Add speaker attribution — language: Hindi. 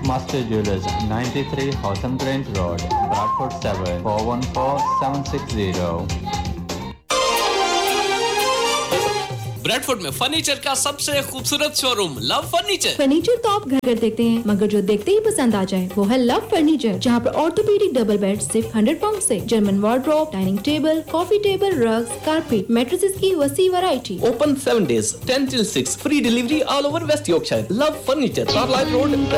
Speaker 1: Master Jewelers, 93 Hotham Grange Road, Bradford 7 414760.
Speaker 2: Bradford में फर्नीचर का सबसे खूबसूरत शोरूम लव फर्नीचर।
Speaker 3: फर्नीचर तो आप घर देखते हैं, मगर जो देखते ही पसंद आ जाए वो है लव फर्नीचर, जहाँ पर ऑर्थोपेडिक डबल बेड सिर्फ 100 पाउंड से, German wardrobe, dining table, coffee table, rugs, carpet, mattresses की वसी variety.
Speaker 2: Open 7 days 10 till 6, free delivery all over West Yorkshire. Love furniture, Carlisle road.